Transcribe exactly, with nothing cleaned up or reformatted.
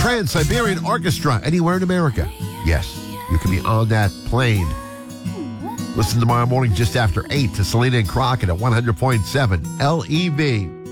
Trans-Siberian Orchestra, anywhere in America. Yes, you can be on that plane. Listen tomorrow morning just after eight to Selena and Crockett at one hundred point seven L E V.